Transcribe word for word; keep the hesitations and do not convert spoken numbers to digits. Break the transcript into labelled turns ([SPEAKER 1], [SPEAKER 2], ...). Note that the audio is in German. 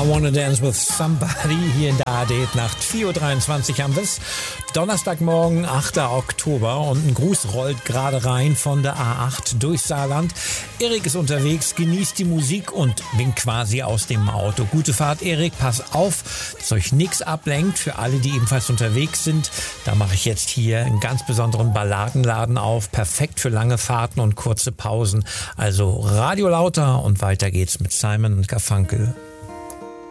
[SPEAKER 1] Wanna Dance with Somebody hier in der A R D-Nacht. vier Uhr dreiundzwanzig haben wir es. Donnerstagmorgen, achter Oktober, und ein Gruß rollt gerade rein von der A acht durch Saarland. Erik ist unterwegs, genießt die Musik und winkt quasi aus dem Auto. Gute Fahrt, Erik, pass auf, dass euch nichts ablenkt. Für alle, die ebenfalls unterwegs sind, da mache ich jetzt hier einen ganz besonderen Balladenladen auf. Perfekt für lange Fahrten und kurze Pausen. Also Radio lauter und weiter geht's mit Simon und Garfunkel.